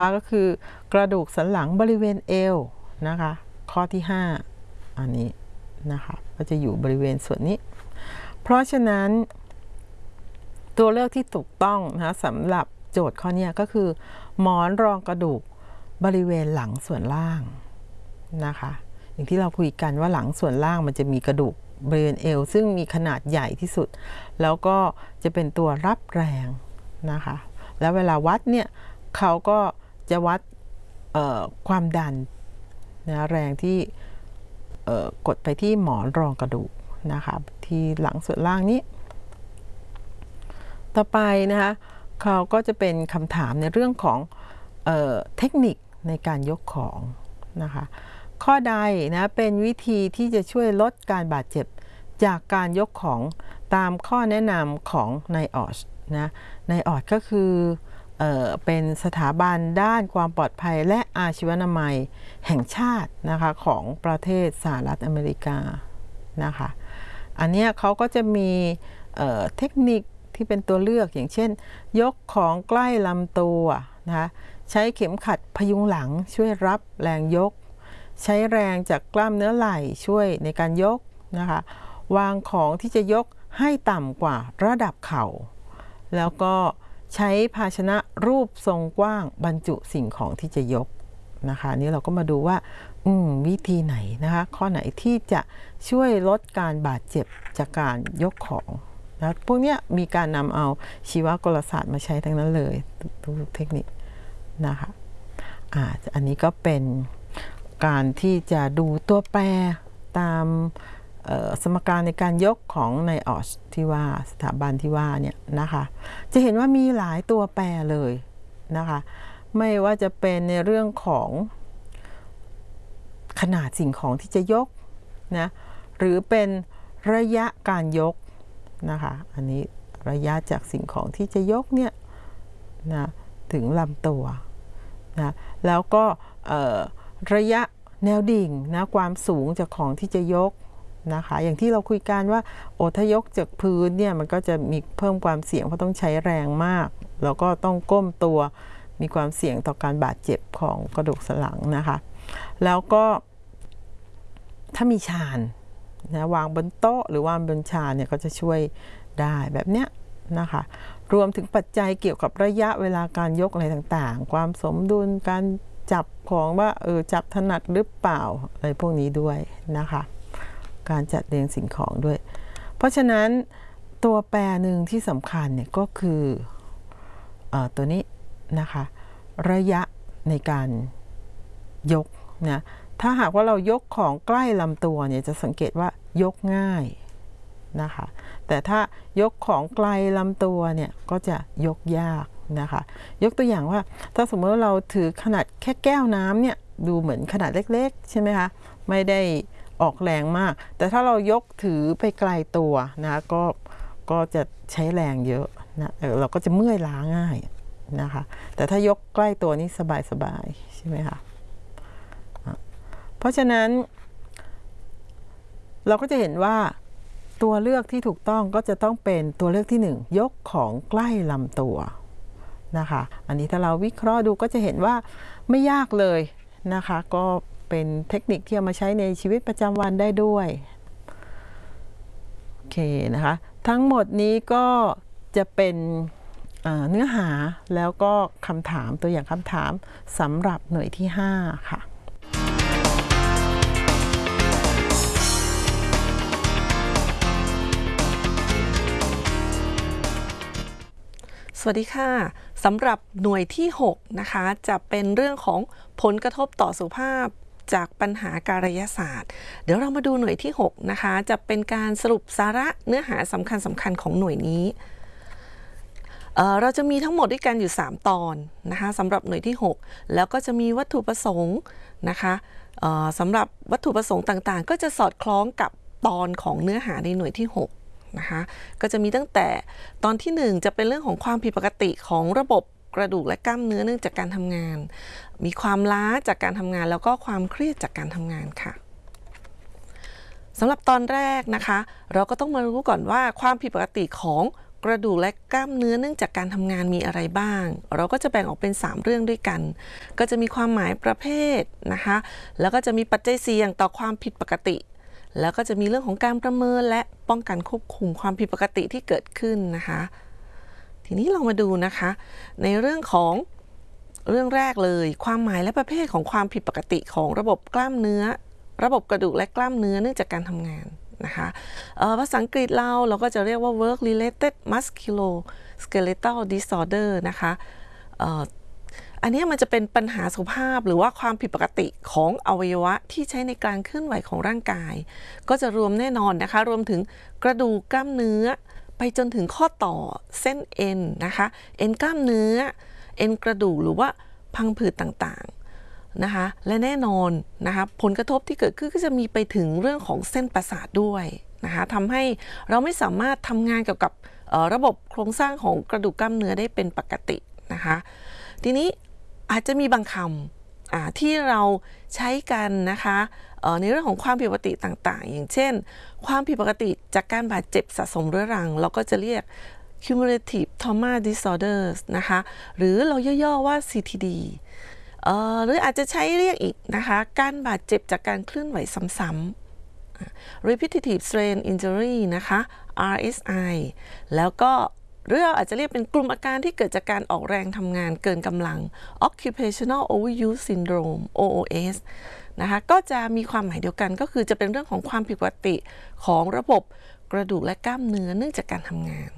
ก็คือกระดูกสันหลังบริเวณเอวนะคะข้อที่5อันนี้นะคะก็จะอยู่บริเวณส่วนนี้เพราะฉะนั้นตัวเลือกที่ถูกต้องนะสำหรับโจทย์ข้อนี้ก็คือหมอนรองกระดูกบริเวณหลังส่วนล่างนะคะอย่างที่เราคุยกันว่าหลังส่วนล่างมันจะมีกระดูกบริเวณเอวซึ่งมีขนาดใหญ่ที่สุดแล้วก็จะเป็นตัวรับแรงนะคะแล้วเวลาวัดเนี่ยเขาก็จะวัดความดันนะแรงที่กดไปที่หมอนรองกระดูกนะคะที่หลังส่วนล่างนี้ต่อไปนะคะเขาก็จะเป็นคำถามในเรื่องของเทคนิคในการยกของนะคะข้อใดนะเป็นวิธีที่จะช่วยลดการบาดเจ็บจากการยกของตามข้อแนะนำของไนออชนะไนออชก็คือเป็นสถาบันด้านความปลอดภัยและอาชีวนามัยแห่งชาตินะคะของประเทศสหรัฐอเมริกานะคะอันนี้เขาก็จะมีเทคนิคที่เป็นตัวเลือกอย่างเช่นยกของใกล้ลำตัวนะคะใช้เข็มขัดพยุงหลังช่วยรับแรงยกใช้แรงจากกล้ามเนื้อไหล่ช่วยในการยกนะคะวางของที่จะยกให้ต่ำกว่าระดับเข่าแล้วก็ใช้ภาชนะรูปทรงกว้างบรรจุสิ่งของที่จะยกนะคะนี่เราก็มาดูว่าวิธีไหนนะคะข้อไหนที่จะช่วยลดการบาดเจ็บจากการยกของนะพวกนี้มีการนำเอาชีวกลศาสตร์มาใช้ทั้งนั้นเลยทุกเทคนิคนะคะอันนี้ก็เป็นการที่จะดูตัวแปรตามสมการในการยกของไนออชที่ว่าสถาบันที่ว่าเนี่ยนะคะจะเห็นว่ามีหลายตัวแปรเลยนะคะไม่ว่าจะเป็นในเรื่องของขนาดสิ่งของที่จะยกนะหรือเป็นระยะการยกนะคะอันนี้ระยะจากสิ่งของที่จะยกเนี่ยนะถึงลำตัวนะแล้วก็ระยะแนวดิ่งนะความสูงจากของที่จะยกนะคะอย่างที่เราคุยกันว่าถ้ายกจากพื้นเนี่ยมันก็จะมีเพิ่มความเสี่ยงเพราะต้องใช้แรงมากแล้วก็ต้องก้มตัวมีความเสี่ยงต่อการบาดเจ็บของกระดูกสันหลังนะคะแล้วก็ถ้ามีชานนะวางบนโต๊ะหรือวางบนชานเนี่ยก็จะช่วยได้แบบเนี้ยนะคะรวมถึงปัจจัยเกี่ยวกับระยะเวลาการยกอะไรต่างๆความสมดุลการจับของว่าจับถนัดหรือเปล่าอะไรพวกนี้ด้วยนะคะการจัดเรียงสิ่งของด้วยเพราะฉะนั้นตัวแปรหนึ่งที่สำคัญเนี่ยก็คือตัวนี้นะคะระยะในการยกนะถ้าหากว่าเรายกของใกล้ลำตัวเนี่ยจะสังเกตว่ายกง่ายนะคะแต่ถ้ายกของไกลลำตัวเนี่ยก็จะยกยากนะคะยกตัวอย่างว่าถ้าสมมติว่าเราถือขนาดแค่แก้วน้ำเนี่ยดูเหมือนขนาดเล็กๆใช่ไหมคะไม่ได้ออกแรงมากแต่ถ้าเรายกถือไปไกลตัวนะก็จะใช้แรงเยอะนะเราก็จะเมื่อยล้าง่ายนะคะแต่ถ้ายกใกล้ตัวนี้สบายๆใช่ไหมคะเพราะฉะนั้นเราก็จะเห็นว่าตัวเลือกที่ถูกต้องก็จะต้องเป็นตัวเลือกที่1ยกของใกล้ลำตัวนะคะอันนี้ถ้าเราวิเคราะห์ดูก็จะเห็นว่าไม่ยากเลยนะคะก็เป็นเทคนิคที่เอามาใช้ในชีวิตประจำวันได้ด้วยโอเคนะคะทั้งหมดนี้ก็จะเป็นเนื้อหาแล้วก็คำถามตัวอย่างคำถามสำหรับหน่วยที่5ค่ะสวัสดีค่ะสำหรับหน่วยที่6นะคะจะเป็นเรื่องของผลกระทบต่อสุขภาพจากปัญหาการยศาสตร์เดี๋ยวเรามาดูหน่วยที่6นะคะจะเป็นการสรุปสาระเนื้อหาสำคัญของหน่วยนี้เราจะมีทั้งหมดด้วยกันอยู่3ตอนนะคะสำหรับหน่วยที่6แล้วก็จะมีวัตถุประสงค์นะคะสำหรับวัตถุประสงค์ต่างๆก็จะสอดคล้องกับตอนของเนื้อหาในหน่วยที่6นะคะก็จะมีตั้งแต่ตอนที่1จะเป็นเรื่องของความผิดปกติของระบบกระดูกและกล้ามเนื้อเนื่องจากการทำงานมีความล้าจากการทำงานแล้วก็ความเครียดจากการทำงานค่ะสำหรับตอนแรกนะคะเราก็ต้องมารู้ก่อนว่าความผิดปกติของกระดูกและกล้ามเนื้อเนื่องจากการทำงานมีอะไรบ้างเราก็จะแบ่งออกเป็น3เรื่องด้วยกันก็จะมีความหมายประเภทนะคะแล้วก็จะมีปัจจัยเสี่ยงต่อความผิดปกติแล้วก็จะมีเรื่องของการประเมินและป้องกันควบคุมความผิดปกติที่เกิดขึ้นนะคะทีนี้เรามาดูนะคะในเรื่องแรกเลยความหมายและประเภทของความผิดปกติของระบบกล้ามเนื้อระบบกระดูกและกล้ามเนื้อเนื่องจากการทำงานนะคะภาษาอังกฤษเราก็จะเรียกว่า work related musculoskeletal disorder นะคะอันนี้มันจะเป็นปัญหาสุขภาพหรือว่าความผิดปกติของอวัยวะที่ใช้ในการเคลื่อนไหวของร่างกายก็จะรวมแน่นอนนะคะรวมถึงกระดูกกล้ามเนื้อไปจนถึงข้อต่อเส้นเอ็นนะคะเอ็นกล้ามเนื้อเอ็นกระดูกหรือว่าพังผืดต่างๆนะคะและแน่นอนนะคะผลกระทบที่เกิดขึ้นก็จะมีไปถึงเรื่องของเส้นประสาทด้วยนะคะทำให้เราไม่สามารถทำงานเกี่ยวกับระบบโครงสร้างของกระดูกกล้ามเนื้อได้เป็นปกตินะคะทีนี้อาจจะมีบางคำที่เราใช้กันนะคะในเรื่องของความผิดปกติต่างๆอย่างเช่นความผิดปกติจากการบาดเจ็บสะสมเรื้อรังเราก็จะเรียก cumulative trauma disorders นะคะหรือเราย่อๆว่า CTD หรืออาจจะใช้เรียกอีกนะคะการบาดเจ็บจากการเคลื่อนไหวซ้ำๆrepetitive strain injury นะคะ RSI แล้วก็หรือเราอาจจะเรียกเป็นกลุ่มอาการที่เกิดจากการออกแรงทำงานเกินกำลัง occupational overuse syndrome OOS นะคะก็จะมีความหมายเดียวกันก็คือจะเป็นเรื่องของความผิดปกติของระบบกระดูกและกล้ามเนื้อเนื่องจากการทำงาน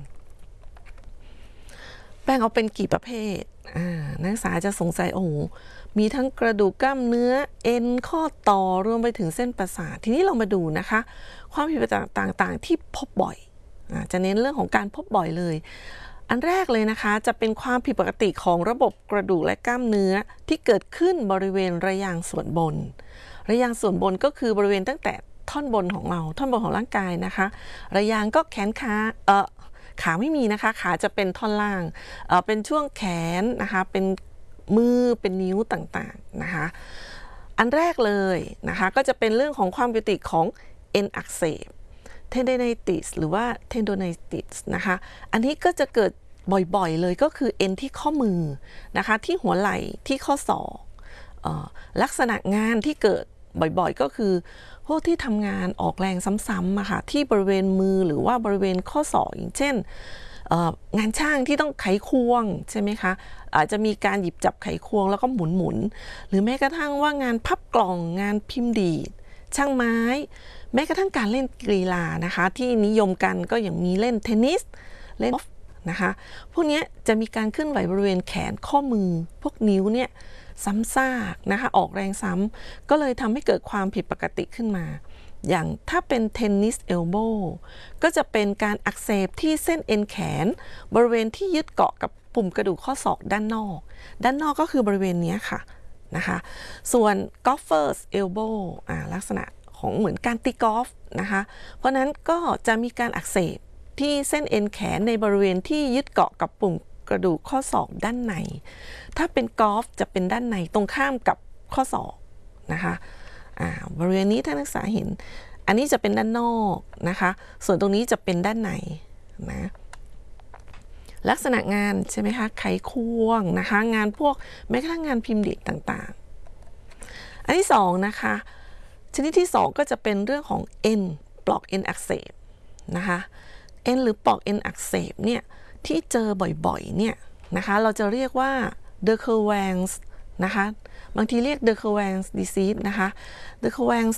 แบ่งออกเป็นกี่ประเภทนักศึกษาจะสงสัยโอ้มีทั้งกระดูกกล้ามเนื้อเอ็นข้อต่อรวมไปถึงเส้นประสาททีนี้เรามาดูนะคะความผิดปกติต่างๆที่พบบ่อยจะเน้นเรื่องของการพบบ่อยเลยอันแรกเลยนะคะจะเป็นความผิดปกติของระบบกระดูกและกล้ามเนื้อที่เกิดขึ้นบริเวณระยางส่วนบนระยางส่วนบนก็คือบริเวณตั้งแต่ท่อนบนของเราท่อนบนของร่างกายนะคะระยางก็แขนขาไม่มีนะคะขาจะเป็นท่อนล่างเป็นช่วงแขนนะคะเป็นมือเป็นนิ้วต่างๆนะคะอันแรกเลยนะคะก็จะเป็นเรื่องของความผิดปกติของเอ็นอักเสบtendinitis หรือว่า tendonitis นะคะอันนี้ก็จะเกิดบ่อยๆเลยก็คือเอ็นที่ข้อมือนะคะที่หัวไหล่ที่ข้อศอกลักษณะงานที่เกิดบ่อยๆก็คือพวกที่ทำงานออกแรงซ้ำๆค่ะที่บริเวณมือหรือว่าบริเวณข้อศอกอย่างเช่นงานช่างที่ต้องไขควงใช่ไหมคะอาจจะมีการหยิบจับไขควงแล้วก็หมุนหรือแม้กระทั่งว่างานพับกล่องงานพิมพ์ดีดช่างไม้แม้กระทั่งการเล่นกีฬานะคะที่นิยมกันก็อย่างมีเล่นเทนนิสเล่นกอล์ฟนะคะพวกนี้จะมีการเคลื่อนไหวบริเวณแขนข้อมือพวกนิ้วเนี่ยซ้ำซากนะคะออกแรงซ้ำก็เลยทำให้เกิดความผิดปกติขึ้นมาอย่างถ้าเป็นเทนนิสเอลโบก็จะเป็นการอักเสบที่เส้นเอ็นแขนบริเวณที่ยึดเกาะกับปุ่มกระดูกข้อศอกด้านนอกก็คือบริเวณนี้ค่ะนะคะส่วนกอล์ฟเฟอร์สเอลโบลักษณะของเหมือนการตีกอล์ฟนะคะเพราะนั้นก็จะมีการอักเสบที่เส้นเอ็นแขนในบริเวณที่ยึดเกาะกับปุ่มกระดูกข้อศอกด้านในถ้าเป็นกอล์ฟจะเป็นด้านในตรงข้ามกับข้อศอกนะคะบริเวณนี้ถ้านักศึกษาเห็นอันนี้จะเป็นด้านนอกนะคะส่วนตรงนี้จะเป็นด้านในนะลักษณะงานใช่ไหมคะไขควงนะคะงานพวกแม้กระทั่งงานพิมพ์ดีดต่างๆอันที่สองนะคะชนิดที่2ก็จะเป็นเรื่องของเอ็นปลอกเอ็นอักเสบนะคะเอ็นหรือปลอกเอ็นอักเสบเนี่ยที่เจอบ่อยๆเนี่ยนะคะเราจะเรียกว่า De Quervain's นะคะบางทีเรียก De Quervain's disease นะคะ De Quervain's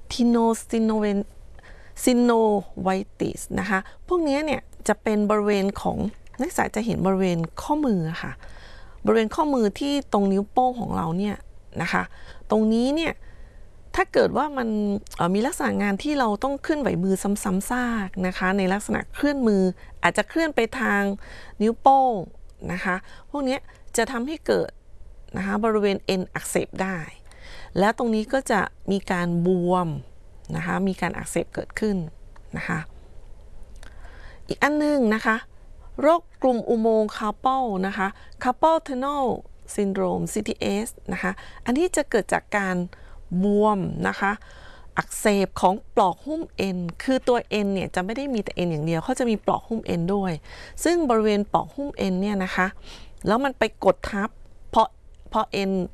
synovitis นะคะพวกนี้เนี่ยจะเป็นบริเวณของนักศึกษาจะเห็นบริเวณข้อมือค่ะบริเวณข้อมือที่ตรงนิ้วโป้งของเราเนี่ยนะคะตรงนี้เนี่ยถ้าเกิดว่ามันมีลักษณะงานที่เราต้องเคลื่อนไหวมือซ้ำๆซากนะคะในลักษณะเคลื่อนมืออาจจะเคลื่อนไปทางนิ้วโป้งนะคะพวกนี้จะทำให้เกิดนะคะบริเวณเอ็นอักเสบได้แล้วตรงนี้ก็จะมีการบวมนะคะมีการอักเสบเกิดขึ้นนะคะอีกอันนึงนะคะโรคกลุ่มอุโมงค์คาร์เปิลนะคะ Carpal Tunnel Syndrome CTS นะคะอันนี้จะเกิดจากการบวมนะคะอักเสบของปลอกหุ้มเอ็นคือตัวเอ็นเนี่ยจะไม่ได้มีแต่เอ็นอย่างเดียวเขาจะมีปลอกหุ้มเอ็นด้วยซึ่งบริเวณปลอกหุ้มเอ็นเนี่ยนะคะแล้วมันไปกดทับพอเอ็น